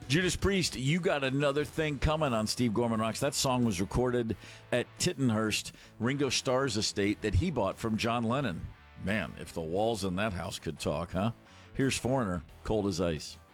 Judas Priest, You Got Another Thing Coming on Steve Gorman Rocks. That song was recorded at Tittenhurst, Ringo Starr's estate that he bought from John Lennon. Man, if the walls in that house could talk, huh? Here's Foreigner, Cold as Ice.